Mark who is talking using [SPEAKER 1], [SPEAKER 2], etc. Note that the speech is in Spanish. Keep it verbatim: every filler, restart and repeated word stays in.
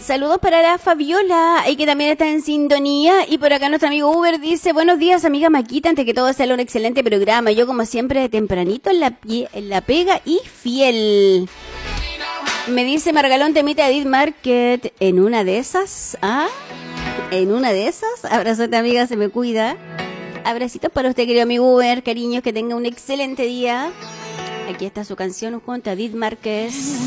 [SPEAKER 1] Saludos para la Fabiola, y que también está en sintonía. Y por acá nuestro amigo Uber dice: buenos días, amiga Maquita, antes que todo sea un excelente programa. Yo como siempre tempranito en la, pie, en la pega y fiel. Me dice Margalón, temita Edith Market. En una de esas, ¿ah? En una de esas. Abrazote, amiga, se me cuida. Abracitos para usted, querido amigo Uber, cariños, que tenga un excelente día. Aquí está su canción junto a Edith Márquez.